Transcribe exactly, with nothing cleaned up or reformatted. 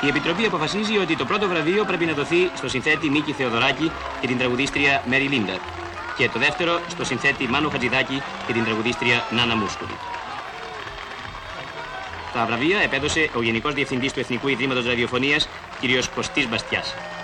Η Επιτροπή αποφασίζει ότι το πρώτο βραβείο πρέπει να δοθεί στο συνθέτη Μίκη Θεοδωράκη και την τραγουδίστρια Μέρι Λίντα και το δεύτερο στο συνθέτη Μάνο Χατζηδάκη και την τραγουδίστρια Νάνα Μούσκουλη. Τα βραβεία επέδωσε ο Γενικός Διευθυντής του Εθνικού Ιδρύματος Ραδιοφωνίας, κ. Κωστής Μπαστιάς.